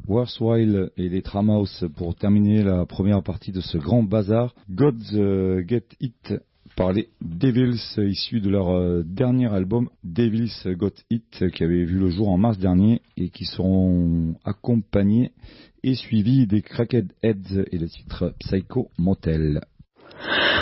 Worthwhile et les Tramhouse pour terminer la première partie de ce grand bazar. God's Get It par les Devils, issus de leur dernier album Devils Got It, qui avait vu le jour en mars dernier et qui seront accompagnés et suivis des Cracked Heads et le titre Psycho Motel.